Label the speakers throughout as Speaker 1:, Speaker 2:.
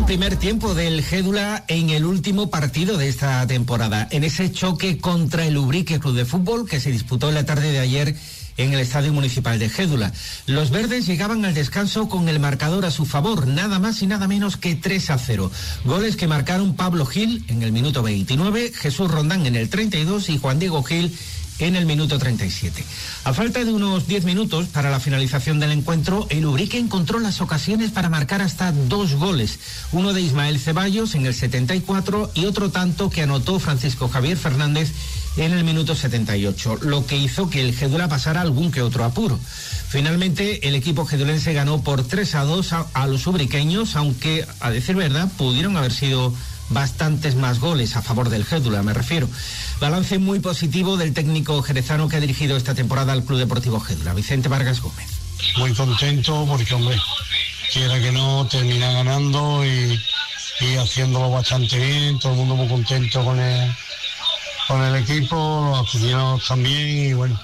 Speaker 1: primer tiempo del Gédula en el último partido de esta temporada, en ese choque contra el Ubrique Club de Fútbol que se disputó en la tarde de ayer en el Estadio Municipal de Gédula. Los verdes llegaban al descanso con el marcador a su favor, nada más y nada menos que 3-0. Goles que marcaron Pablo Gil en el minuto 29, Jesús Rondán en el 32 y Juan Diego Gil en el minuto 37. A falta de unos 10 minutos para la finalización del encuentro, el Ubrique encontró las ocasiones para marcar hasta 2 goles. Uno de Ismael Ceballos en el 74 y otro tanto que anotó Francisco Javier Fernández en el minuto 78, lo que hizo que el Gédula pasara algún que otro apuro. Finalmente, el equipo gedulense ganó por 3-2 a los ubriqueños, aunque, a decir verdad, pudieron haber sido bastantes más goles a favor del Gédula, me refiero. Balance muy positivo del técnico jerezano que ha dirigido esta temporada al Club Deportivo Gédula, Vicente Vargas Gómez.
Speaker 2: Muy contento porque, hombre, quiera que no, termina ganando y haciéndolo bastante bien, todo el mundo muy contento con el equipo, los aficionados también y bueno,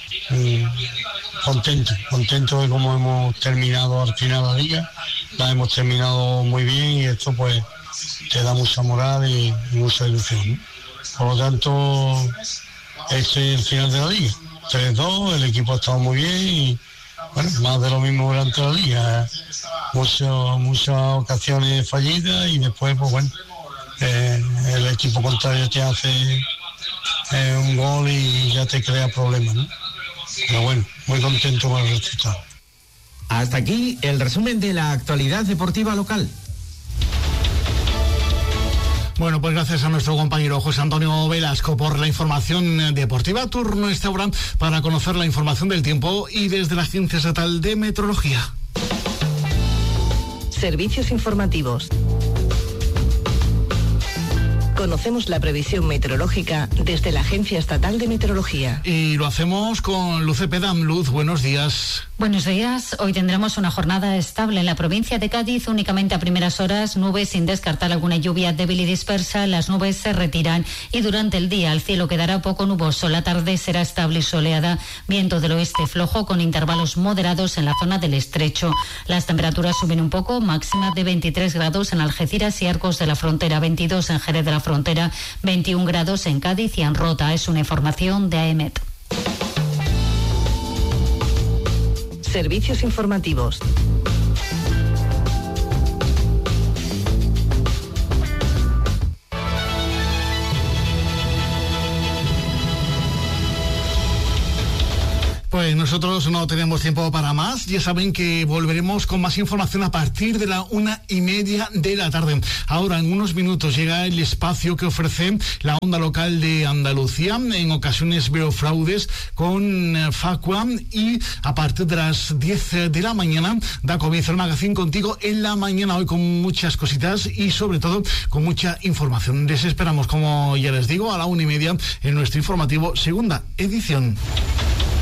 Speaker 2: contento de cómo hemos terminado al final la liga, la hemos terminado muy bien y esto pues te da mucha moral y mucha ilusión, ¿no? Por lo tanto, este es el final de la liga, 3-2, el equipo ha estado muy bien y bueno, más de lo mismo durante la liga, muchas ocasiones fallidas y después pues bueno, el equipo contrario te hace un gol y ya te crea problemas, ¿no? Pero bueno, muy contento con el resultado.
Speaker 1: Hasta aquí el resumen de la actualidad deportiva local.
Speaker 3: Bueno, pues gracias a nuestro compañero José Antonio Velasco por la información deportiva. Turno este ahora para conocer la información del tiempo y desde la Agencia Estatal de Meteorología.
Speaker 4: Servicios informativos. Conocemos la previsión meteorológica desde la Agencia Estatal de Meteorología.
Speaker 3: Y lo hacemos con Luz Cepeda. Luz, buenos días.
Speaker 5: Buenos días. Hoy tendremos una jornada estable en la provincia de Cádiz, únicamente a primeras horas, nubes sin descartar alguna lluvia débil y dispersa. Las nubes se retiran y durante el día el cielo quedará poco nuboso. La tarde será estable y soleada, viento del oeste flojo con intervalos moderados en la zona del Estrecho. Las temperaturas suben un poco, máxima de 23 grados en Algeciras y Arcos de la Frontera, 22 en Jerez de la Frontera, 21 grados en Cádiz y en Rota. Es una información de AEMET.
Speaker 4: Servicios informativos.
Speaker 3: Pues nosotros no tenemos tiempo para más. Ya saben que volveremos con más información a partir de la 1:30 de la tarde. Ahora, en unos minutos, llega el espacio que ofrece la Onda Local de Andalucía. En ocasiones veo fraudes con Facua y a partir de las 10 de la mañana da comienzo el magazine Contigo en la mañana, hoy con muchas cositas y sobre todo con mucha información. Les esperamos, como ya les digo, a la 1:30 en nuestro informativo segunda edición.